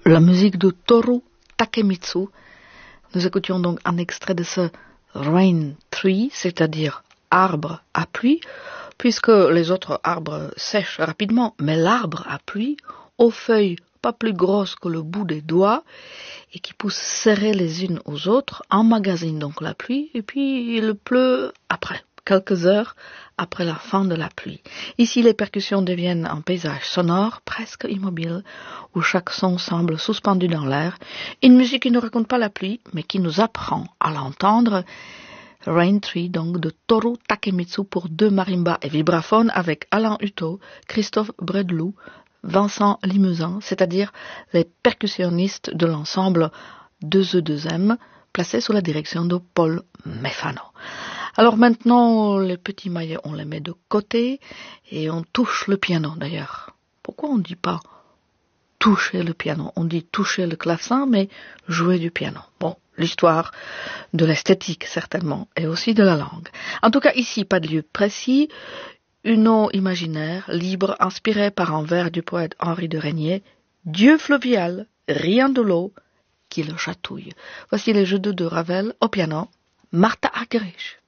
La musique de Toru Takemitsu. Nous écoutions donc un extrait de ce Rain Tree, c'est-à-dire arbre à pluie, puisque les autres arbres sèchent rapidement, mais l'arbre à pluie, aux feuilles pas plus grosses que le bout des doigts, et qui poussent serrées les unes aux autres, emmagasine donc la pluie, et puis il pleut après, quelques heures après la fin de la pluie. Ici, les percussions deviennent un paysage sonore, presque immobile, où chaque son semble suspendu dans l'air. Une musique qui ne raconte pas la pluie, mais qui nous apprend à l'entendre. Rain Tree, donc, de Toru Takemitsu pour 2 marimbas et vibraphones avec Alain Hutto, Christophe Bredlou, Vincent Limousin, c'est-à-dire les percussionnistes de l'ensemble 2E2M, placés sous la direction de Paul Mefano. Alors maintenant, les petits maillets, on les met de côté et on touche le piano d'ailleurs. Pourquoi on ne dit pas toucher le piano? On dit toucher le clavecin, mais jouer du piano. Bon, l'histoire de l'esthétique certainement, et aussi de la langue. En tout cas, ici, pas de lieu précis. Une eau imaginaire, libre, inspirée par un vers du poète Henri de Régnier. Dieu fluvial, rien de l'eau qui le chatouille. Voici les jeux de Ravel au piano. Martha Argerich.